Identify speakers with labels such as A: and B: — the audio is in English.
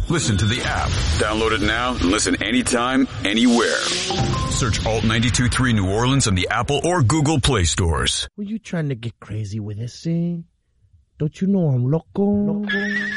A: Listen to the app. Download it now and listen anytime, anywhere. Search Alt 92.3 New Orleans on the Apple or Google Play stores.
B: Were you trying to get crazy with this scene? Don't you know I'm loco?